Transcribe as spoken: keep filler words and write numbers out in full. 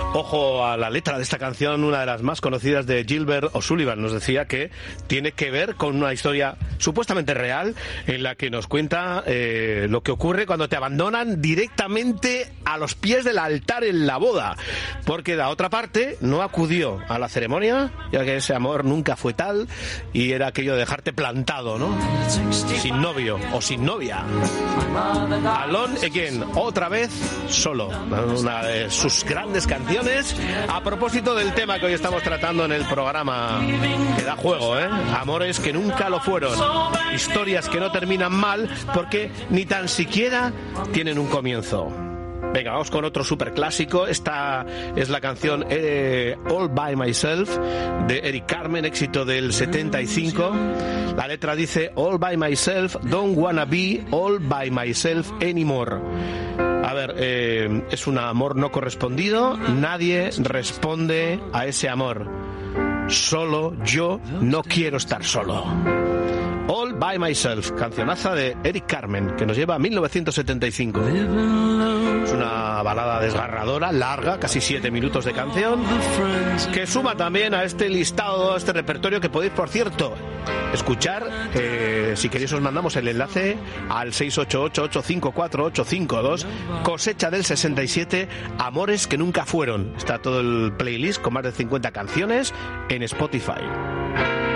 Ojo a la letra de esta canción, una de las más conocidas de Gilbert O'Sullivan. Nos decía que tiene que ver con una historia supuestamente real en la que nos cuenta eh, lo que ocurre cuando te abandonan directamente a los pies del altar en la boda, porque la otra parte no acudió a la ceremonia, ya que ese amor nunca fue tal y era aquello de dejarte plantado, ¿no? Sin novio o sin novia. Alone Again, otra vez solo, una de sus grandes canciones. A propósito del tema que hoy estamos tratando en el programa, que da juego, ¿eh? Amores que nunca lo fueron, historias que no terminan mal porque ni tan siquiera tienen un comienzo. Venga, vamos con otro superclásico. Esta es la canción eh, All By Myself de Eric Carmen, éxito del setenta y cinco. La letra dice: All by myself, don't wanna be all by myself anymore. A ver, eh, es un amor no correspondido, nadie responde a ese amor. Solo yo no quiero estar solo. All by Myself, cancionaza de Eric Carmen, que nos lleva a mil novecientos setenta y cinco. Es una balada desgarradora, larga, casi siete minutos de canción, que suma también a este listado, a este repertorio que podéis, por cierto, escuchar. Eh, si queréis os mandamos el enlace al seis ocho ocho, ocho cinco cuatro, ocho cinco dos. Cosecha del sesenta y siete, Amores que nunca fueron. Está todo el playlist con más de cincuenta canciones en Spotify.